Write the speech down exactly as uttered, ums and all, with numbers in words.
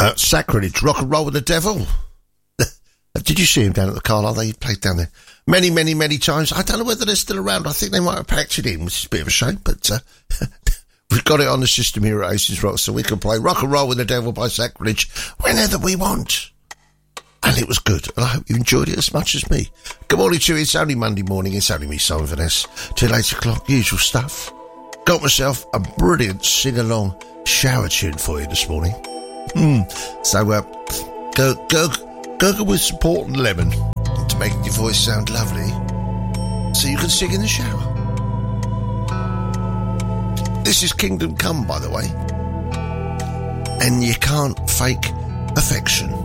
Uh, Sacrilege, Rock and Roll with the Devil. Did you see him down at the Carlisle? They played down there many, many, many times. I don't know whether they're still around. I think they might have packed it in, which is a bit of a shame, but uh, we've got it on the system here at Aces Rock, so we can play Rock and Roll with the Devil by Sacrilege whenever we want. And it was good, and I hope you enjoyed it as much as me. Good morning to you. It's only Monday morning. It's only me, Simon Vaness. Till eight o'clock, usual stuff. Got myself a brilliant sing-along shower tune for you this morning. Mm. So, uh, go, go, gurgle with some port and lemon to make your voice sound lovely so you can sing in the shower. This is Kingdom Come, by the way. And you can't fake affection.